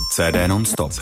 CD non-stop.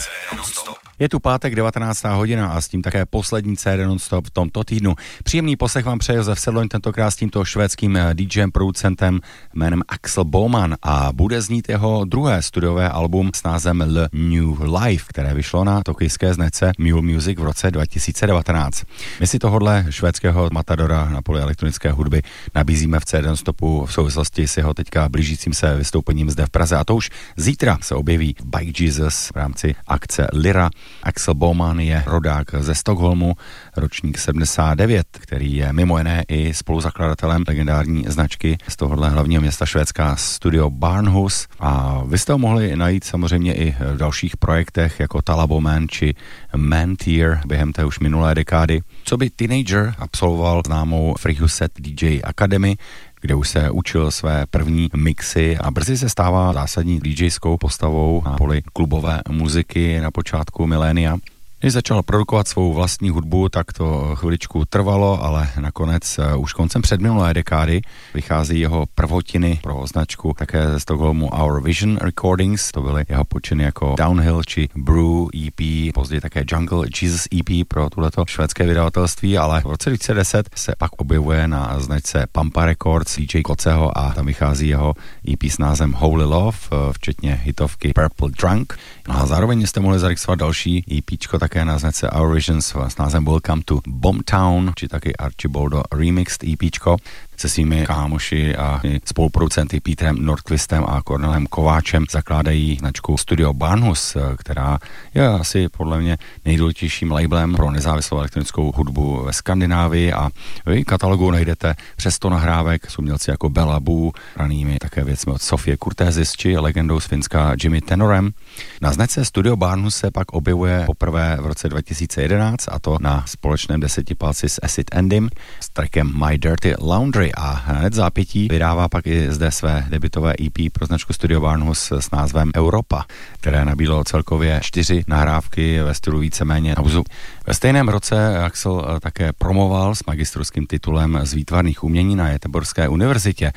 Je tu pátek 19. hodina a s tím také poslední CD non-stop v tomto týdnu. Příjemný poslech vám přeje Josef Sedloň, tentokrát s tímto švédským DJem, producentem jménem Axel Boman a bude znít jeho druhé studiové album s názvem Le New Life, které vyšlo na tokijské značce Mule Music v roce 2019. My si tohodle švédského matadora na poli elektronické hudby nabízíme v CD non-stopu v souvislosti s jeho teďka blížícím se vystoupením zde v Praze a to už zítra se objeví v Bike Jesus v rámci akce Lyra. Axel Boman je rodák ze Stockholmu, ročník 79, který je mimo jiné i spoluzakladatelem legendární značky z tohohle hlavního města Švédska Studio Barnhus a vy jste ho mohli najít samozřejmě i v dalších projektech jako Talabo Man či Man Tier během té už minulé dekády. Co by teenager absolvoval známou Frihuset DJ Academy, kde už se učil své první mixy a brzy se stává zásadní DJskou postavou na poli klubové muziky na počátku milénia. Když začal produkovat svou vlastní hudbu, tak to chviličku trvalo, ale nakonec už koncem předminulé dekády vychází jeho prvotiny pro značku také ze Stockholmu Our Vision Recordings. To byly jeho počiny jako Downhill či Brew EP, později také Jungle Jesus EP pro tuhleto švédské vydavatelství, ale v roce 2010 se pak objevuje na značce Pampa Records DJ Koceho a tam vychází jeho EP s názvem Holy Love, včetně hitovky Purple Drunk. A zároveň jste mohli zaregistrovat další EPčko také na značce Our Visions s názvem Welcome to Boomtown, či taky Archibaldo Remixed EPčko se svými kámoši a spoluproducenty Petrem Nordqvistem a Kornelem Kováčem zakládají značku Studio Barnhus, která je asi podle mě nejdůležitějším labelem pro nezávislou elektronickou hudbu ve Skandinávii a v katalogu najdete přes 100 nahrávek s umělci jako Bela Boo, ranými také věcmi od Sofie Kurtézis či legendou z Finska Jimmy Tenorem. Na značce Studio Barnhus se pak objevuje poprvé v roce 2011 a to na společném desетipalci s Acid Endym s trackem My Dirty Laundry a hned zápětí vydává pak i zde své debutové EP pro značku Studio Barnhus s názvem Europa, které nabídlo celkově 4 nahrávky ve stylu víceméně housu. Ve stejném roce Axel také promoval s magisterským titulem z výtvarných umění na Göteborské univerzitě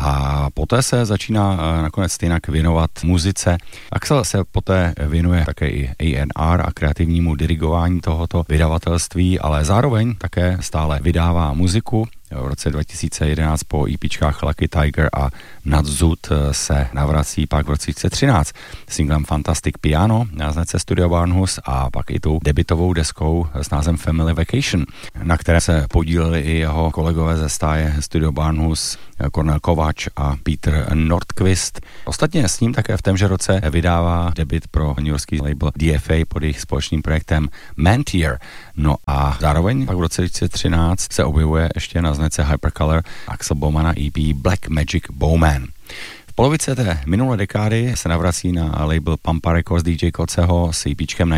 a poté se začíná nakonec stejně věnovat muzice. Axel se poté věnuje také i A&R a kreativnímu dirigování tohoto vydavatelství, ale zároveň také stále vydává muziku. V roce 2011 po EPčkách Lucky Tiger a Nadzud se navrací pak v roce 2013 singlem Fantastic Piano na značce Studio Barnhus a pak i tou debutovou deskou s názvem Family Vacation, na které se podíleli i jeho kolegové ze stáje Studio Barnhus, Kornel Kováč a Peter Nordqvist. Ostatně s ním také v témže roce vydává debut pro newyorský label DFA pod jejich společným projektem Man Tier. No a zároveň pak v roce 2013 se objevuje ještě na značce Hypercolor Axel Bomana EP Black Magic Bowman. V polovice té minulé dekády se navrací na label Pampa Records DJ Koceho s EPčkem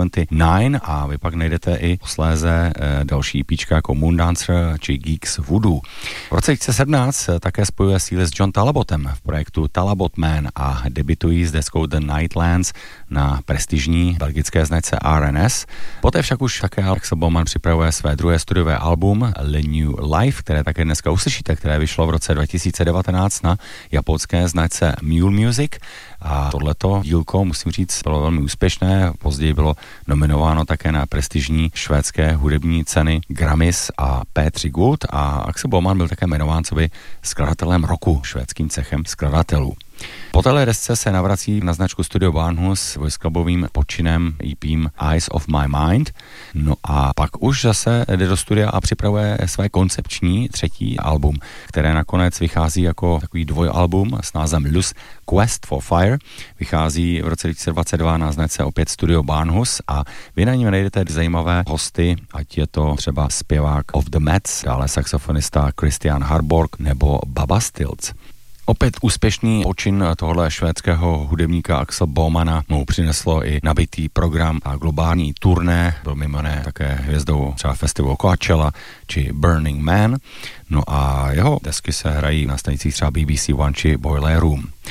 1979 a vy pak najdete i posléze další EPčka jako Moondancer či Geeks Voodoo. V roce 2017 také spojuje síly s John Talabotem v projektu Talabot Man a debutují s deskou The Nightlands na prestižní belgické značce RNS. Poté však už také Axel Boman připravuje své druhé studiové album Le New Life, které také dneska uslyšíte, které vyšlo v roce 2019 na japonské značce Mule Music a tohleto dílko, musím říct, bylo velmi úspěšné. Později bylo nominováno také na prestižní švédské hudební ceny Grammys a P3 Gold a Axel Boman byl také jmenován coby skladatelem roku švédským cechem skladatelů. Po téhle desce se navrací na značku Studio Barnhus s voice-clubovým počinem EP'ím Eyes of My Mind. No a pak už zase jde do studia a připravuje své koncepční třetí album, které nakonec vychází jako takový dvojalbum s názvem Loose Quest for Fire. Vychází v roce 2022 na značce opět Studio Barnhus a vy na něm najdete zajímavé hosty, ať je to třeba zpěvák Of the Mets, dále saxofonista Christian Harborg nebo Baba Stilts. Opět úspěšný počin tohohle švédského hudebníka Axel Bomana mu přineslo i nabitý program a globální turné, byl mimo jiné také hvězdou třeba festivalu Coachella či Burning Man, no a jeho desky se hrají na stanicích třeba BBC One či Boiler Room.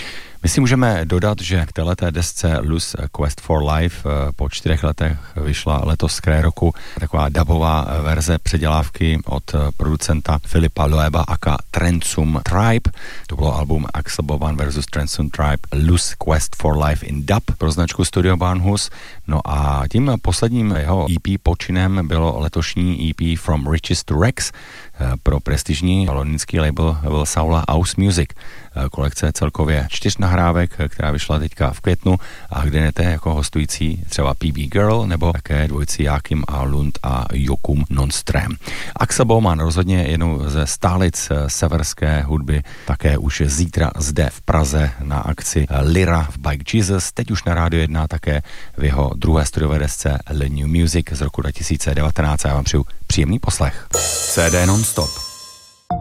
My si můžeme dodat, že k této desce Luz Quest for Life po 4 letech vyšla letos z kraje roku taková dubová verze předělávky od producenta Filipa Loeba aka Trensum Tribe. To bylo album Axel Boman versus Trensum Tribe Luz Quest for Life in dub pro značku Studio Barnhus. No a tím posledním jeho EP počinem bylo letošní EP From Riches to Rex pro prestižní londýnský label Saula House Music. Kolekce celkově 4 nahrávek, která vyšla teďka v květnu a kde jdete jako hostující třeba PB Girl nebo také dvojici Jákim a Lund a Jokum Nonström. Axel Boman rozhodně jednou ze stálic severské hudby, také už zítra zde v Praze na akci Lyra v Bike Jesus, teď už na Rádio 1 také v jeho druhé studiové desce Le New Music z roku 2019 a já vám přeju příjemný poslech. CD non-stop.